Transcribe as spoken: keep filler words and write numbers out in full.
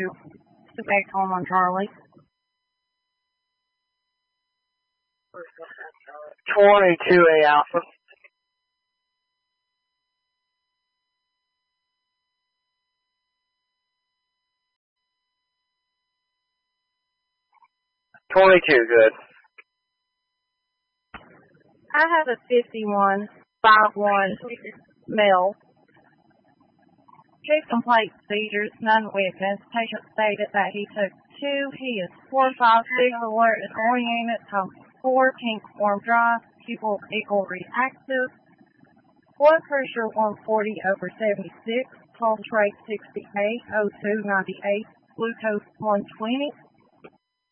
to to back home on Charlie. twenty-two A Alpha. twenty-two, good. I have a fifty-one five one male. Chest complaint seizures, none witness. Patient stated that he took two. He is four five six, alert and oriented, time four, pink form dry, pupil equal reactive. Blood pressure one forty over seventy-six, pulse rate sixty-eight, O two ninety-eight, glucose one twenty.